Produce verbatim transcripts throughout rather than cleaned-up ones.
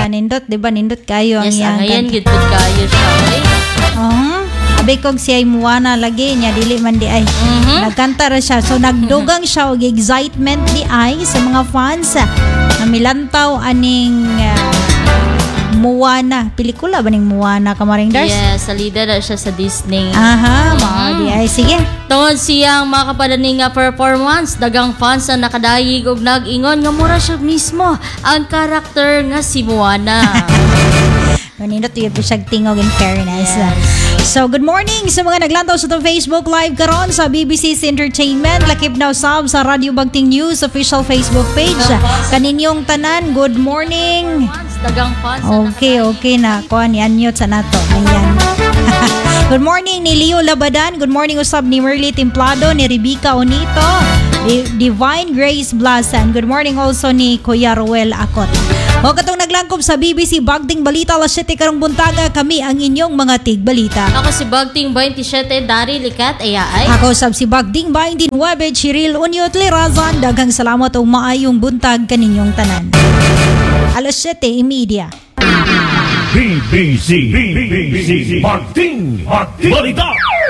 siya. Nindot, di ba? Nindot kayo ang Yes, iyang ang ayan, kanta. gitpit kayo siya. Okay? Uh-huh. Abi kog siya Moana lagi niya, dili man di ay. Mhm. Nagkanta ra siya. So, nagdugang siya og excitement di ay sa mga fans ah, na milantaw aning ah, Moana. Pelikula ba ning Moana, Kamaring Dars? Yes, salida na siya sa Disney. Aha, mao di ay. Sige. Tungod siyang makapadaning nga performance, dagang fans ang nakadayig og nag-ingon nga mura siya mismo ang karakter nga si Moana. Manindot yun po siyang tingog in fairness. Yes. So, good morning sa mga naglantaw sa itong Facebook Live karon sa B B C's Entertainment. Lakip now sub sa Radio Bagting News official Facebook page. Kaninyong tanan, good morning. Fans, dagang fans ang Okay, okay na. Kuha ni unmute sa nato. Ayan. Good morning ni Leo Labadan. Good morning usab ni Merly Templado, ni Rebecca Onito, Di- Divine Grace Blasan. Good morning also ni Kuya Ruel Akot. O katong naglangkob sa B B C Bagting Balita alas siyete karong buntaga, kami ang inyong mga tigbalita. Ako si Bagting twenty-seven, Dari Likat, Ayaay. Ako sab si Bagting twenty-nine, Chiril Unyot Lirazan. Daghang salamat o maayong buntag kaninyong tanan. alas siyete media. B B C B B C Bagting Balita.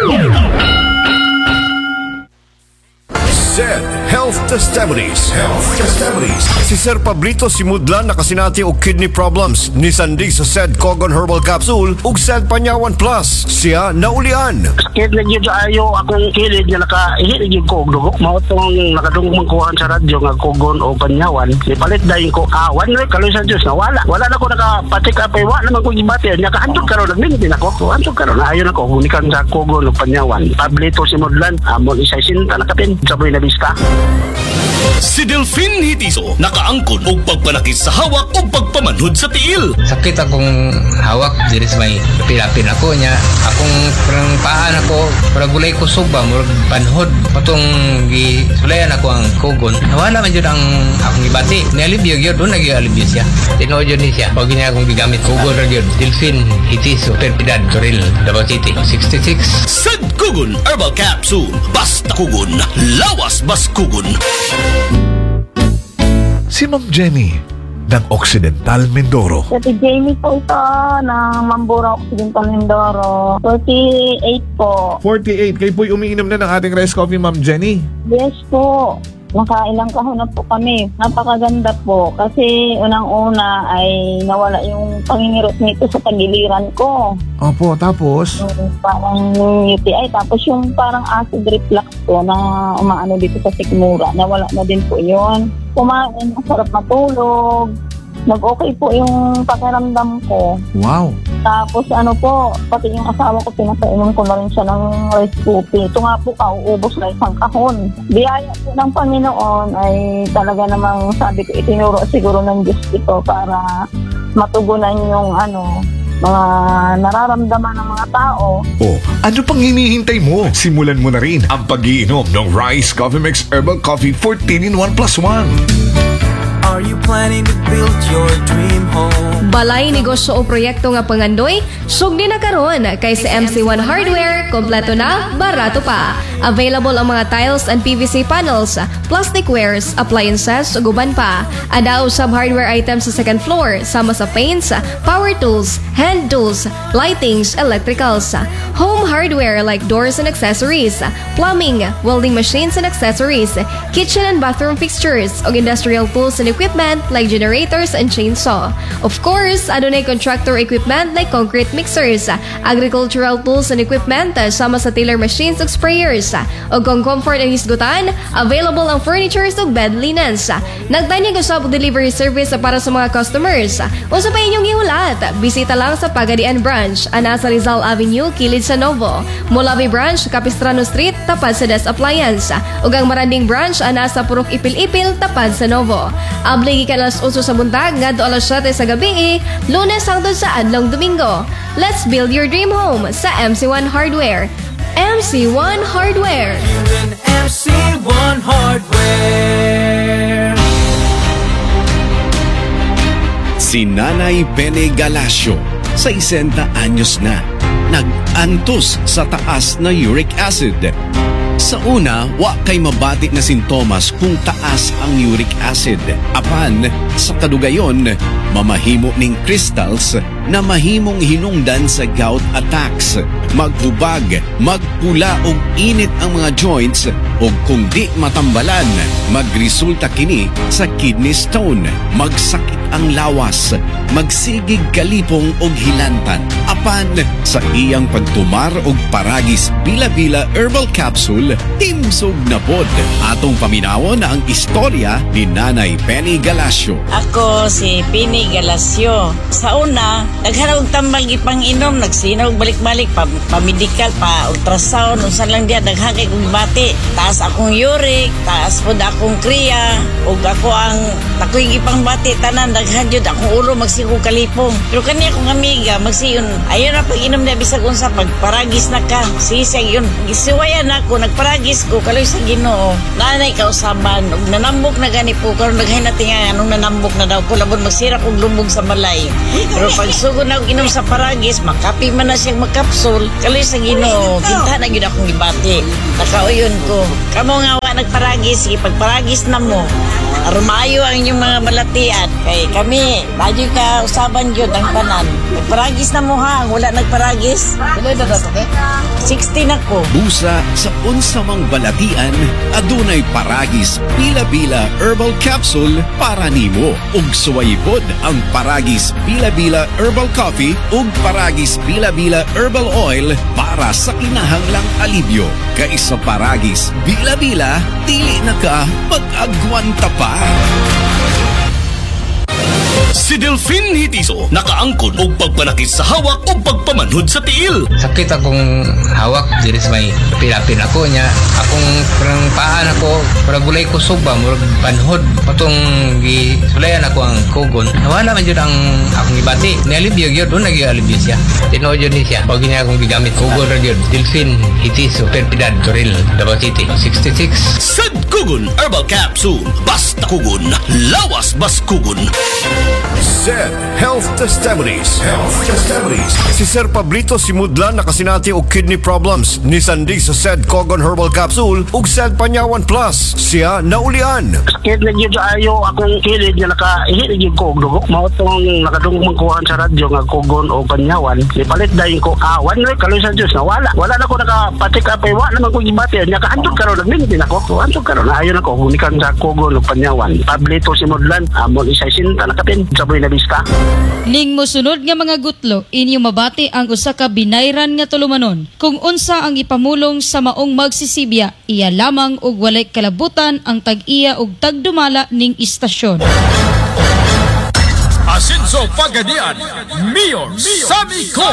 Z Health Testimonies. Health Testimonies. Si Sir Pablito Simudlan nakasinati og kidney problems ni sandig sa Z Cogon Herbal Capsule ug Z Panyawan Plus. Siya naulian. Sakit lagi ayo akong kilid nga naka-ihit lagi ko og dugo. Mao tong nakadungog kuhan sa radyo nga Cogon o Panyawan. Ipalit dayon ko awan na kaloy sa Dios na wala. Wala na ko naka-patik up ay wala naman ko gibati. Nya kahandog karon nagmintin ako. Kahandog karon ayo na ko hunikan sa Cogon o Panyawan. Pablito Simudlan amon isa sinta nakapin sa buhay na bista. Si Delphine Hitiso nakaangkon og pagpanakit sa hawak o pagpamanhod sa tiil. Sakit akong hawak, diri sa may pilapin ako niya. Akong parang paan ako, parang gulay ko suba, murag panhod. Patong gisulayan ako ang Cogon. Nawala man yun ang akong ibati. Nialibyo yun, doon nag-ialibyo siya. Tinood yun niya. Pag niya akong gigamit Cogon rin yun. Delphine Hitiso, Perpidad, Toril, Davao City, sixty-six. Sad Cogon Herbal Capsule. Basta Cogon, lawas bas Cogon. Si Ma'am Jenny ng Occidental Mindoro. Si Jamie po ito ng Mambura Occidental Mindoro. forty-eight po. forty-eight. Kayo po'y umiinom na ng ating rice coffee, Ma'am Jenny. Yes po. Nakailang kahon na po kami. Napakaganda po. Kasi unang-una ay nawala yung pangingirot nito sa tagiliran ko. Opo, tapos? Yung parang U T I. Tapos yung parang acid reflux ko na umaano dito sa sikmura. Nawala na din po yun. Kumain, masarap matulog. Nag-okay po yung pakiramdam ko. Wow. Tapos ano po, pati yung asawa ko, pinapainom ko na rin siya ng rice coffee. Ito nga po, kauubos na isang kahon. Biyaya po ng Panginoon ay talaga namang sabi ko, itinuro siguro ng Diyos ito para matugunan yung ano, mga nararamdaman ng mga tao. Oh, ano pang hinihintay mo? Simulan mo na rin ang pag-iinom ng Rice Coffee Mix Herbal Coffee fourteen in one plus one. Are you planning to build your dream home? Balay negosyo o proyekto nga pangandoy, sugdi na karon kay sa M C one Hardware, kompleto na, barato pa. Available ang mga tiles and P V C panels, plastic wares, appliances, ug uban pa. Ada usab hardware items sa second floor, sama sa paints, power tools, hand tools, lightings, electricals, home hardware like doors and accessories, plumbing, welding machines and accessories, kitchen and bathroom fixtures, ug industrial tools and equipment like generators and chainsaw. Of course, adunay contractor equipment like concrete mixers, agricultural tools and equipment, sama sa tiller machines ug sprayers. O kung comfort ang hisgutan, available ang furnitures ug bed linens. Nagtanyag usab delivery service para sa mga customers. Usa pa inyong ihulat, bisita lang sa Pagadian Branch, ana sa Rizal Avenue, kilid sa Novo. Molavi Branch, Capistrano Street, tapad sa Des Appliance. Ug ang Maranding Branch, ana sa Purok Ipil-Ipil, tapad sa Novo. Abli gikan alas eight sa buntag ngadto alas seven sa gabi, Lunes hangtod sa adlong Domingo. Let's build your dream home sa M C one Hardware. M C one Hardware. M C one Hardware. Si Nanay Bene Galacio, sesenta anyos na, nag-antos sa taas na uric acid. Sa una, wa kay mabati na sintomas kung taas ang uric acid. Apan, sa kadugayon, mamahimo ning crystals na mahimong hinungdan sa gout attacks. Maghubag, magpula og init ang mga joints o kung di matambalan, magresulta kini sa kidney stone, magsakit ang lawas, magsigig kalipong og hilantan. Apan, sa iyang pagtumar og paragis bila-bila herbal capsule, timsog na pod. Atong paminawon ang istorya ni Nanay Penny Galasio. Ako si Penny Galasio. Sa una, naghanap tambal ipang-inom, nagsinog balik-balik pa, pa medical, pa ultrasound, unsan lang diya daghagay kong bati. Taas akong uric, taas pod akong kriya, ug ako ang takoy gipang bati tanan daghan jud akong ulo magsigo kalipong. Pero kani akong amiga magsiyon, ayon na pag-inom na bisag unsa pagparagis na ka. Sisig yun, gisuwayan ako, nagparagis ko kaloy sa Ginoo. Nanay kausaban, ug nanambok na gani po karon daghay na tinga anong nanambok na daw ko labon magsira kog lumbog sa balay. Pero pag sugod na og inom sa paragis, makapi man na siyang magkapsul, kaloy sa Ginoo, kinta na gyud akong gibati. Nakauyon ko, kamo nga wa nagparagis, sige pagparagis na mo. Arumayo ang inyong mga malatian. Kay kami, medyo ka usaban yun ang tanan. Nagparagis na mo ha, wala nagparagis. sixteen ako. Busa sa unsa mang balatian, adunay paragis bila-bila herbal capsule para nimo. Ug suwaypod ang paragis bila-bila herbal coffee ug paragis bila-bila herbal oil para sa kinahanglang alibyo. Kay sa paragis bila-bila, dili na ka mag-agwanta pa. Si Delfin Hitiso nakaangkon og pagpanakit sa hawak o pagpamanhod sa tiil. Sakit akong hawak, diri sa may pilapin ako niya. Akong parang paan ako, para gulay ko suba, murag panhod. Patong gisulayan ako ang kugon. Nawala man yun ang akong ibati. Nialibyo yun, doon nag-ialibyo siya. Tinood yun niya. Pag niya akong gigamit, kugon rin yun. Delfin Hitiso, Perpidad, Toril, Davao City, sixty-six. Sad Kugon Herbal Capsule. Basta kugon, lawas bas kugon. Said Health Testimonies. Health Testimonies. Si Sir Pablito Simudlan nakasinati og kidney problems. Nisandig sa Said Kogon Herbal Capsule ug Said Panyawan Plus. Siya naulian. Sakit na yun ayo akong kilid nga nakaihit yung ko og dugo. Mao tong nakadungog man kuhan sa radyo nga kugon o panyawan. Ipalit dayon ko awan na kaloy sa Dios na wala. Wala na ko nakapatik apay wa naman ko gibati. Nya kahandog karon nagminti na ko. Kahandog karon ayo na ko unikan sa kugon o panyawan. Pablito Simudlan amon isa sinta nakapin sa Buena Vista. Ning mosunod nga mga gutlo, inyo mabati ang usa ka binayran nga tulumanon. Kung unsa ang ipamulong sa maong magsisibya, iya lamang og walay kalabutan ang tag-iya og tagdumala ning istasyon. Asenso Pagadian, Mayor Sammy Co.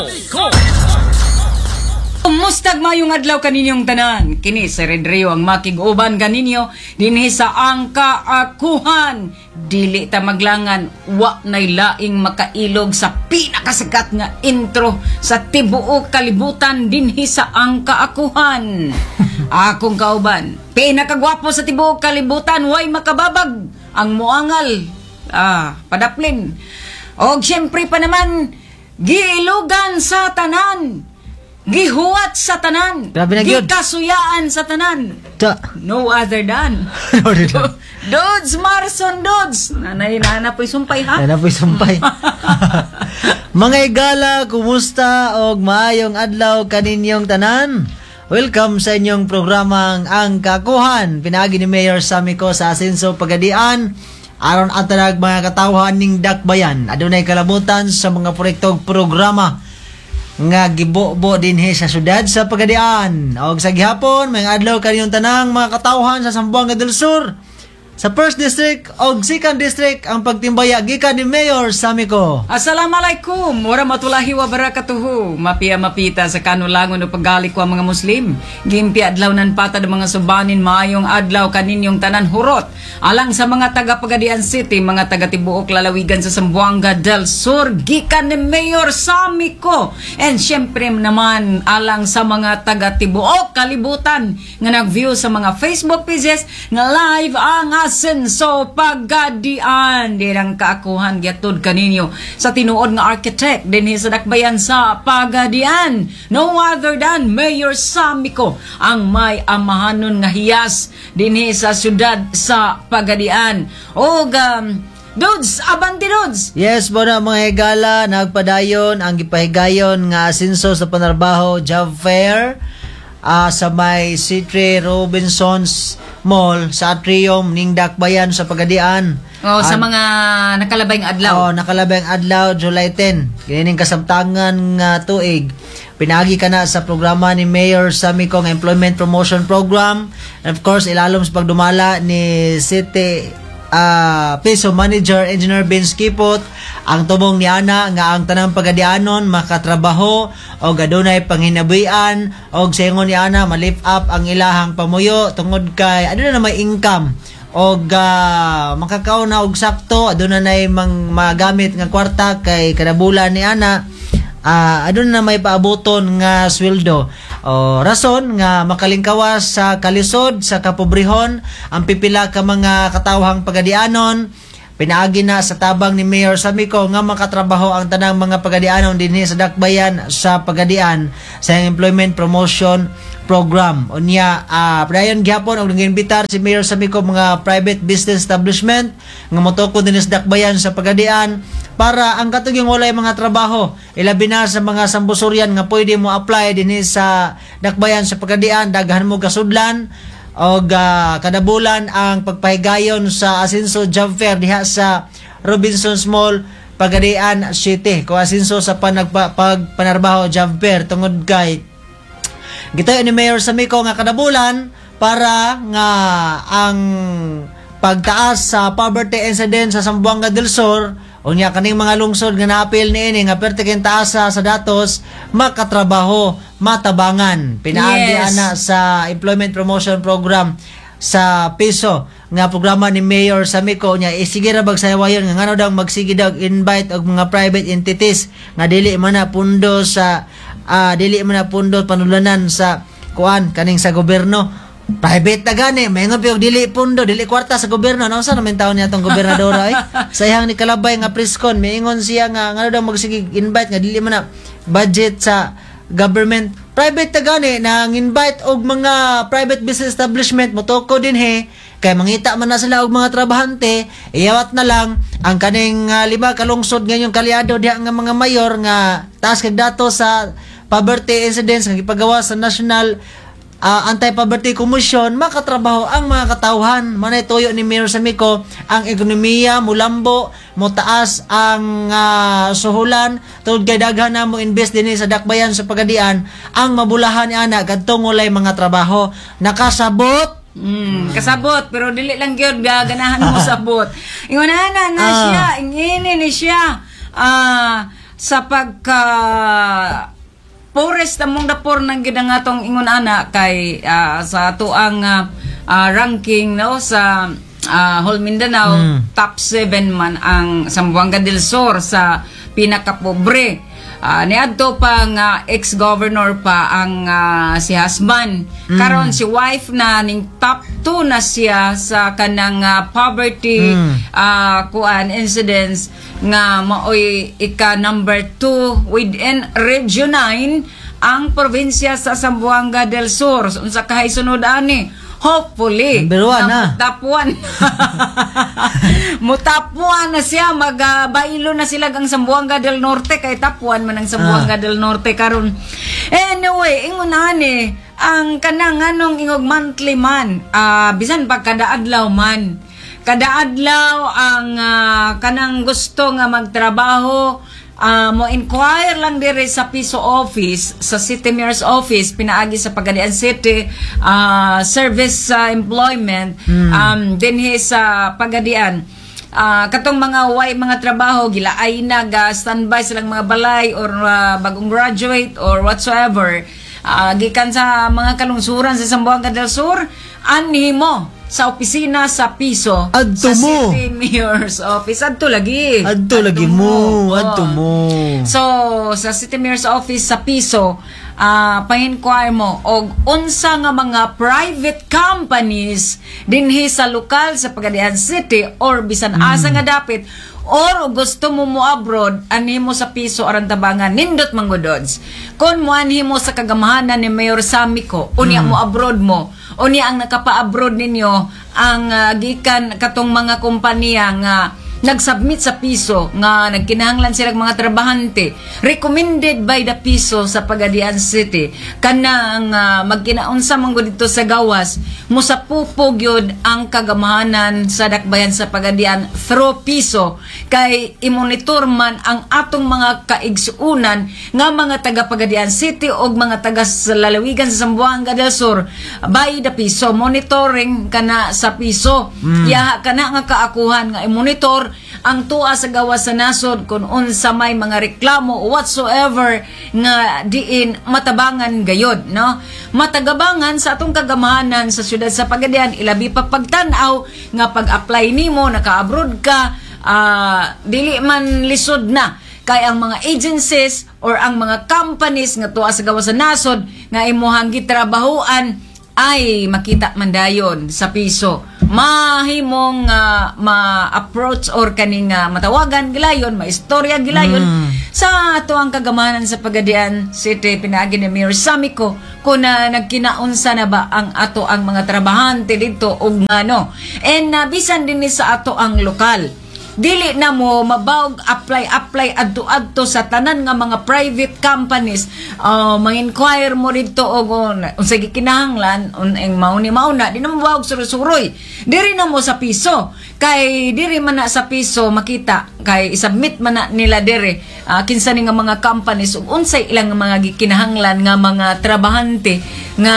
Mustag mayong adlaw kaninyong tanan. Kini sa Red Rio ang makig-uban kaninyo dinhi sa angka akuhan. Dili ta maglangan, wa nay laing makailog sa pinakasikat nga intro sa tibuok kalibutan dinhi sa angka akuhan. Akong kauban, pinakagwapo sa tibuok kalibutan, way makababag ang muangal. Ah, padaplin. Og syempre pa naman, giilugan sa tanan. Gihuwat sa tanan. Gikasuyaan sa tanan. Ta. No other than Dudes Marson Dudes. Nanay nana po'y sumpay ha. Nana po'y sumpay. Mga igala, kumusta og maayong adlaw kaninyong tanan? Welcome sa inyong programang Ang Kakuhan. Pinagi ni Mayor Sammy Co sa Asenso Pagadian. Aron atanag mga katawhan ning dakbayan. Adunay kalabutan sa mga proyektong programa nga gibo-bo dinhi sa syudad sa Pagadian. Og sa gihapon, may adlaw kaninyong tanang mga katawhan sa Zamboanga del Sur. Sa first District og second District ang pagtimbaya gikan ni Mayor Sammy Co. Assalamualaikum. Warahmatullahi wabarakatuh. Mapia mapita sa kanulangon o paggali ko ang mga Muslim. Gimpi adlaw nan patad mga subanin maayong adlaw kaninyong tanan hurot. Alang sa mga taga Pagadian City, mga taga tibuok lalawigan sa Zamboanga del Sur, gikan ni Mayor Sammy Co. And syempre naman alang sa mga taga tibuok kalibutan nga nag-view sa mga Facebook pages nga live ang Asenso Pagadian dirang kaakuhan gyatod kaninyo sa tinuod nga architect dinhi sa dakbayan sa Pagadian, no other than Mayor Samiko ang may amahanon nga hiyas dinhi sa syudad sa Pagadian. Og um, Dudes, abanti Dudes! Yes, po na mga higala, nagpadayon ang gipahigayon nga asenso sa panarbaho job fair uh, sa may Citri Robinsons Mall sa atrium ning Dakbayan sa Pagadian. Oh, sa An- mga nakalabayng adlaw. Oh, nakalabayng adlaw July tenth. Kining kasamtangan nga tuig. Pinagi ka na sa programa ni Mayor Samiko nga Employment Promotion Program. And of course, ilalom sa pagdumala ni City Uh, Piso Manager Engineer Vince Kipot ang tubong ni ana nga ang tanang Pagadianon makatrabaho o gadunay panghinabuyan o saingon ni ana ma-lift up ang ilahang pamuyo tungod kay ano na may income o uh, makakaw na og sakto aduna nay mang magamit nga kwarta kay kada bulan ni ana uh, aduna na may paaboton nga sweldo. O rason nga makalingkawas sa kalisod sa kapobrehon ang pipila ka mga katawhang Pagadianon. Pinaagi na sa tabang ni Mayor Samiko nga makatrabaho ang tanang mga Pagadianon dinhi sa Dakbayan sa Pagadian sa Employment Promotion Program. Unya, uh, padayon gyapon og nag-imbitar si Mayor Samiko mga private business establishment nga motukod dinhi sa Dakbayan sa Pagadian para ang katugyong walay mga trabaho ilabi na sa mga sambusuryan nga pwede mo apply dinhi sa Dakbayan sa Pagadian daghan mo kasudlan og uh, kada bulan ang pagpahigayon sa Asenso Job Fair diha sa Robinsons Mall Pagadian City ko asenso sa panagpa, pagpanarbaho Job Fair tungod kay gitayo ni Mayor Samiko nga kada bulan para nga ang pagtaas sa poverty incidence sa Zamboanga del Sur unya kaning mga lungsod nga naapil niini nga perti kay taas sa, sa datos makatrabaho matabangan pinaagi Yes. ana sa Employment Promotion Program sa Piso nga programa ni Mayor Samiko nya isige ra bag sayawayon nga ngano daw magsige daw invite og mga private entities nga dili man na pundo sa uh, dili man na pundo panulanan sa kuan kaning sa gobyerno. Private na gani, may nga piyog dili pundo, dili kwarta sa gobyerno. Ano sa namin taon niya itong gobernadora ay? Sayang ni Kalabay nga preskon, may ingon siya nga, nga daw magsige invite nga dili man na budget sa government. Private na gani, nang invite og mga private business establishment, motoko din he, kay mangita man na sila og mga trabahante, iyawat na lang ang kaning uh, lima kalungsod ngayong kalyado diha nga mga mayor nga taas kag dato sa poverty incidence nga gipagawa sa National Uh, Anti-Poverty Commission makatrabaho ang mga katawhan. Manay tuyo ni Mayor Samiko ang ekonomiya mulambo mo taas ang uh, suhulan tungod kay daghan na mo invest dinhi sa Dakbayan sa Pagadian ang mabulahan ni ana kadtong walay mga trabaho nakasabot. Mm, kasabot pero dili lang gyud ganahan mo sabot. Ingon na na, na Ah. siya, ingini ni siya. Ah, sa pagka Forest among dapor nang gid nga tong ingon ana kay ah, sa ato ang ah, ah, ranking no sa ah, Whole Mindanao Mm. top seven man ang Zamboanga del Sur sa pinakapobre. Uh, niadto pa nga ex-governor pa ang uh, si husband. Mm. Karon si wife na ning top two na siya sa kanang uh, poverty Mm. uh, kuan incidents nga maoy ika number two within Region nine ang probinsya sa Zamboanga del Sur. Unsa kahay sunod ani? Hopefully, Number one, na. mutapuan. Mutapuan na siya, magabailo na sila ang Zamboanga del Norte, kay tapuan man ang Zamboanga Ah. del Norte karon. Anyway, ingon ani, ang kanang anong ingog monthly man, ah, bisan pag kada adlaw man. Kada adlaw ang ah, kanang gusto nga magtrabaho, Uh, mo inquire lang dire sa Piso office, sa City Mayor's office, pinaagi sa Pagadian City uh, Service uh, Employment, Mm. um, dinhi sa Pagadian. Uh, katong mga way mga trabaho gila ay nag uh, standby silang mga balay or uh, bagong graduate or whatsoever, uh, gikan sa mga kalungsuran sa Zamboanga del Sur, anhi mo sa opisina sa Piso, Adto sa mo. City Mayor's office, adto lagi Adto lagi mo, Oo. adto mo. So, sa City Mayor's office sa Piso, uh, pa-inquire mo og unsa nga mga private companies dinhi sa lokal sa Pagadian City or bisan asa nga dapit or gusto mo mo abroad anhi mo sa piso aron tabangan nindot manggodods kun mo anhi mo sa kagamahanan ni Mayor Samico unya mo abroad mo unya ang nakapa-abroad ninyo ang uh, gikan katong mga kompanya nga nagsubmit sa piso nga nagkinahanglan silang mga trabahante recommended by the piso sa Pagadian City kanang uh, magkinaunsa man gud dito sa gawas mo sa pupog yun ang kagamahanan sa dakbayan sa Pagadian through piso kay imonitor man ang atong mga kaigsuunan nga mga taga Pagadian City o mga taga sa lalawigan sa Zamboanga del Sur by the piso monitoring kana sa piso mm. ya kana nga kaakuhan nga i-monitor ang tuwa sa gawas sa nasod kung unsa may mga reklamo whatsoever nga diin matabangan gayod no matagabangan sa atong kagamahanan sa syudad sa Pagadian ilabi pa pagtan-aw nga pag-apply nimo naka-abroad ka uh, dili man lisod na kay ang mga agencies or ang mga companies nga tuwa sa gawas sa nasod nga imuhang gitrabahoan ay makita man dayon sa piso mahimong uh, ma-approach or kaning uh, matawagan gilayon maistorya gilayon mm. sa ato ang kagamahanan sa Pagadian City pinaagi ni Mayor Samico kung uh, nagkinaunsa na ba ang ato ang mga trabahante dito og ngano and uh, bisan din ni sa ato ang lokal dili na mo mabawg apply apply adto adto sa tanan nga mga private companies uh, mag-inquire mo dito og unsa gikinahanglan uning mauni mauna di na mo mabawg suroy-suroy diri na mo sa piso kay diri man na sa piso makita kay isubmit man na nila diri uh, kinsa ni nga mga companies ug unsay ilang mga gikinahanglan nga mga trabahante nga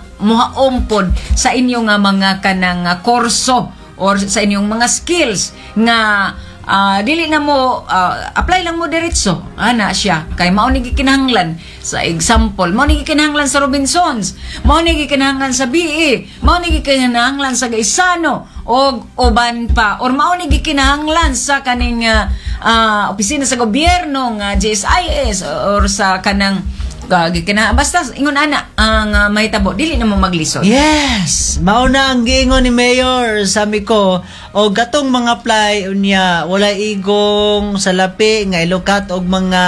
muhaompod sa inyo nga mga kanang uh, kurso or sa inyong mga skills nga uh, dili na mo uh, apply lang mo diretso ana siya kay mao ni gikinahanglan sa example mao ni gikinahanglan sa Robinsons mao ni gikinahanglan sa B E mao ni gikinahanglan sa Gaisano og uban pa or mao ni gikinahanglan sa kaning uh, uh, opisina sa gobyerno nga G S I S or sa kanang gagi kana basta ingon ana ang uh, mahitabo dili na mo maglisod. Yes, mao na ang giingon ni Mayor Samico o gatong mga apply unya wala igong salapi nga ilukat og mga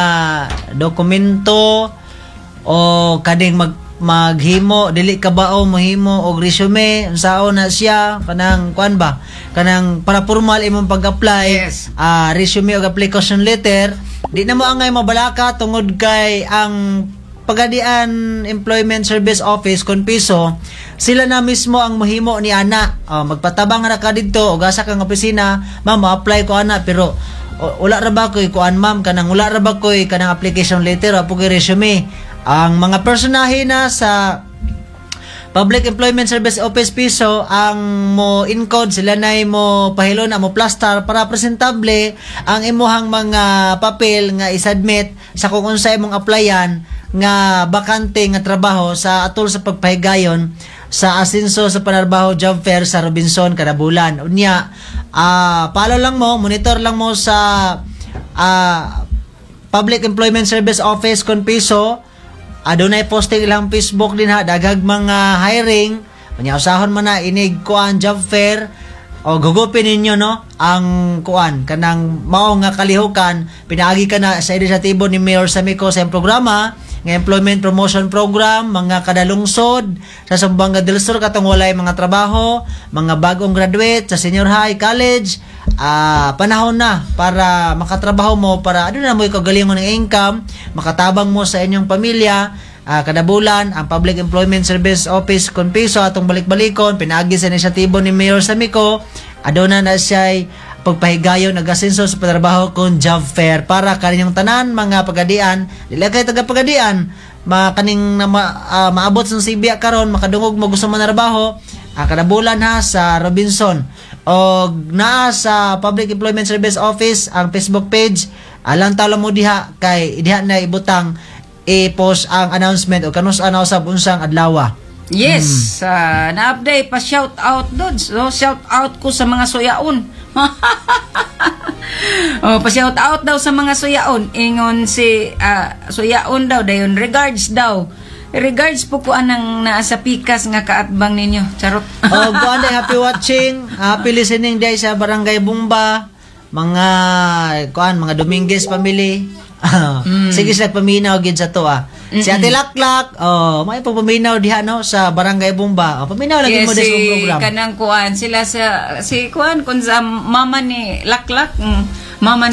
dokumento o kading mag maghimo dili ka bao mahimo og resume unsaon na siya kanang kuan ba kanang para formal imong pag-apply yes. uh, resume og application letter di na mo angay mabalaka tungod kay ang Pagadian Employment Service Office kun piso sila na mismo ang mohimo ni ana uh, magpatabang ra ka didto og asa kang opisina ma'am ma-apply ko ana pero uh, wala ra ba koy kuan ma'am kanang wala ra ba koy kanang application letter o pug resume ang mga personahe na sa Public Employment Service Office piso ang mo encode sila nay mo pahilon mo plaster para presentable ang imuhang mga papel nga isubmit sa kung unsa imong applyan nga bakante nga trabaho sa atol sa pagpahigayon sa asenso sa panarbaho job fair sa Robinson kada bulan unya uh, follow lang mo monitor lang mo sa uh, Public Employment Service Office kun piso adunay posting ilang Facebook din ha daghag mga hiring unya usahon man na inig kuan job fair o gugupin ninyo no ang kuan kanang mao nga kalihukan pinaagi ka na sa inisyatibo ni Mayor Samico sa programa nga employment promotion program mga kadalungsod sa Zamboanga del Sur katong walay mga trabaho mga bagong graduate sa senior high college uh, panahon na para makatrabaho mo para ano na mo ikagalingon ng income makatabang mo sa inyong pamilya uh, kada bulan ang Public Employment Service Office kun piso atong balik-balikon pinaagi sa inisyatibo ni Mayor Samico aduna na siya pagpahigayon nag-asenso sa pagtrabaho kon job fair para kaninyong tanan mga pagadian dili kay taga pagadian makaning na ma, uh, maabot sa Sibia karon makadungog mo gusto man trabaho uh, kada bulan ha sa Robinson og naa sa Public Employment Service Office ang Facebook page alang tawla mo diha kay diha na ibutang i-post ang announcement o kanus anaw sa bunsang adlaw. Yes, hmm. uh, na-update pa shout out doon. So shout out ko sa mga suyaon. Oh, pa shout out daw sa mga suyaon. Ingon si uh, suyaon daw dayon regards daw Regards po ko anang naa sa pikas nga kaatbang ninyo. Charot. Oh, kuan day, happy watching, happy listening day sa Barangay Bumba, mga kuan, mga Dominguez family. Mm. Sige sila paminaw gid sa to ah. Si Ate Laklak, oh, may paminaw diha no sa Barangay Bumba. Oh, paminaw lagi yes, mo sa si program. Kanang kuan sila sa si kuan kun sa mama ni Laklak, mm, mama